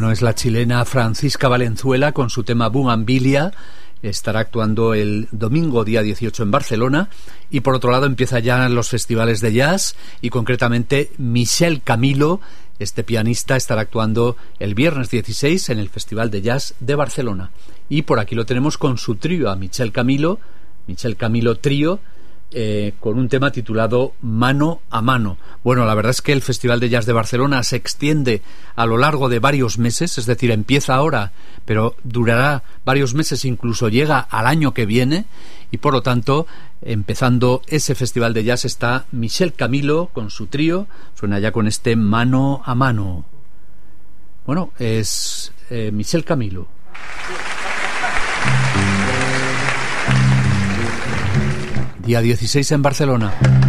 Bueno, es la chilena Francisca Valenzuela con su tema Bugambilia. Estará actuando el domingo día 18 en Barcelona. Y por otro lado empieza ya los festivales de jazz y concretamente Michel Camilo, este pianista, estará actuando el viernes 16 en el Festival de Jazz de Barcelona. Y por aquí lo tenemos con su trío, a Michel Camilo Trío, con un tema titulado Mano a Mano. Bueno, la verdad es que el Festival de Jazz de Barcelona se extiende a lo largo de varios meses, es decir, empieza ahora, pero durará varios meses, incluso llega al año que viene, y por lo tanto, empezando ese Festival de Jazz está Michel Camilo con su trío, suena ya con este Mano a Mano. Bueno, es Michel Camilo. Día 16 en Barcelona.